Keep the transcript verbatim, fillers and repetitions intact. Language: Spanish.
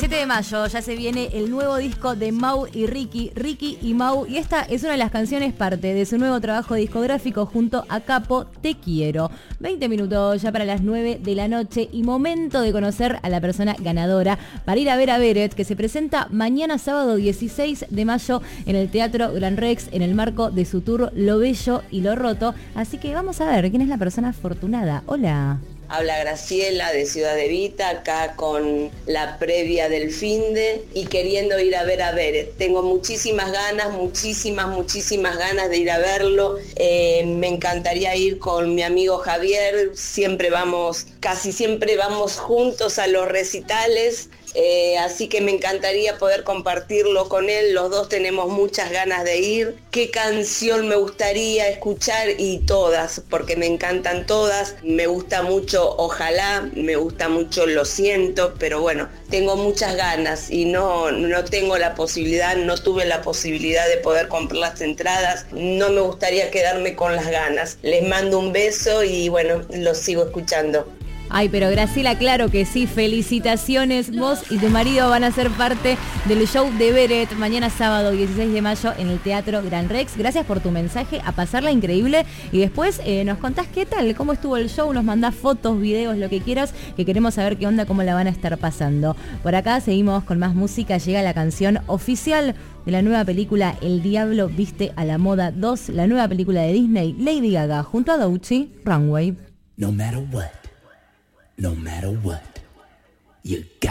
siete de mayo ya se viene el nuevo disco de Mau y Ricky, Ricky y Mau, y esta es una de las canciones parte de su nuevo trabajo discográfico junto a Capo, Te Quiero. veinte minutos ya para las nueve de la noche y momento de conocer a la persona ganadora para ir a ver a Beret, que se presenta mañana sábado dieciséis de mayo en el Teatro Gran Rex en el marco de su tour Lo Bello y Lo Roto. Así que vamos a ver quién es la persona afortunada. Hola. Habla Graciela de Ciudad Evita, acá con la previa del finde y queriendo ir a ver a Beret. Tengo muchísimas ganas, muchísimas, muchísimas ganas de ir a verlo. Eh, me encantaría ir con mi amigo Javier, siempre vamos, casi siempre vamos juntos a los recitales. Eh, así que me encantaría poder compartirlo con él, los dos tenemos muchas ganas de ir. ¿Qué canción me gustaría escuchar? Y todas, porque me encantan todas. Me gusta mucho Ojalá, me gusta mucho Lo Siento, pero bueno, tengo muchas ganas y no, no tengo la posibilidad, no tuve la posibilidad de poder comprar las entradas. No me gustaría quedarme con las ganas. Les mando un beso y bueno, los sigo escuchando. Ay, pero Graciela, claro que sí, felicitaciones. Vos y tu marido van a ser parte del show de Beret mañana sábado dieciséis de mayo en el Teatro Gran Rex. Gracias por tu mensaje, a pasarla increíble. Y después eh, nos contás qué tal, cómo estuvo el show, nos mandás fotos, videos, lo que quieras, que queremos saber qué onda, cómo la van a estar pasando. Por acá seguimos con más música, llega la canción oficial de la nueva película El Diablo Viste a la Moda dos, la nueva película de Disney, Lady Gaga, junto a Doechii, Runway. No matter what. No matter what, you got